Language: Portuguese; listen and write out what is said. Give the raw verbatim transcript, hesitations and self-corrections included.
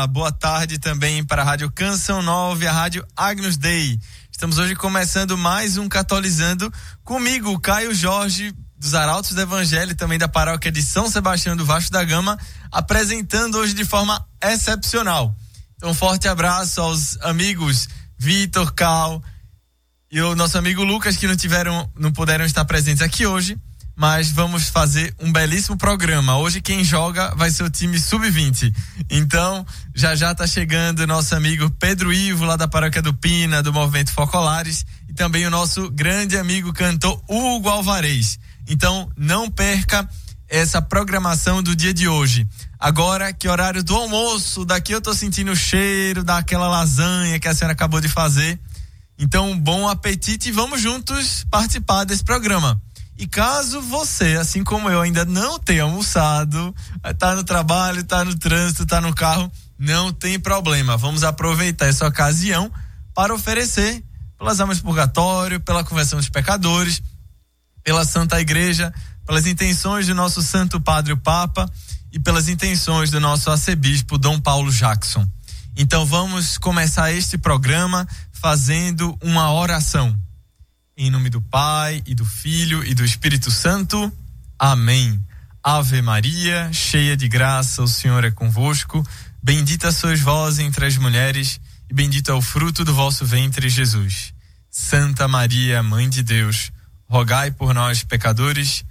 Boa tarde também para a Rádio Canção Nova e a Rádio Agnus Dei. Estamos hoje começando mais um Catolizando comigo, Caio Jorge, dos Arautos do Evangelho, também da paróquia de São Sebastião do Vasco da Gama, apresentando hoje de forma excepcional. Então, um forte abraço aos amigos Vitor, Cal e o nosso amigo Lucas, que não tiveram, não puderam estar presentes aqui hoje, mas vamos fazer um belíssimo programa. Hoje quem joga vai ser o time sub vinte. Então, já já tá chegando nosso amigo Pedro Ivo, lá da Paróquia do Pina, do Movimento Focolares, e também o nosso grande amigo cantor Hugo Alvarez. Então, não perca essa programação do dia de hoje. Agora, que horário do almoço, daqui eu tô sentindo o cheiro daquela lasanha que a senhora acabou de fazer. Então, bom apetite e vamos juntos participar desse programa. E caso você, assim como eu, ainda não tenha almoçado, tá no trabalho, tá no trânsito, tá no carro, não tem problema. Vamos aproveitar essa ocasião para oferecer pelas almas do purgatório, pela conversão dos pecadores, pela Santa Igreja, pelas intenções do nosso Santo Padre o Papa e pelas intenções do nosso arcebispo Dom Paulo Jackson. Então vamos começar este programa fazendo uma oração. Em nome do Pai, e do Filho, e do Espírito Santo. Amém. Ave Maria, cheia de graça, o Senhor é convosco. Bendita sois vós entre as mulheres, e bendito é o fruto do vosso ventre, Jesus. Santa Maria, Mãe de Deus, rogai por nós, pecadores,